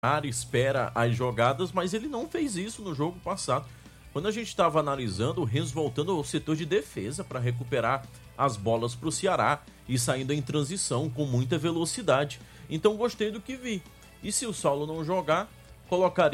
espera as jogadas, mas ele não fez isso no jogo passado. Quando a gente estava analisando, o Renzo voltando ao setor de defesa para recuperar as bolas para o Ceará e saindo em transição com muita velocidade. Então gostei do que vi. E se o Saulo não jogar, colocaria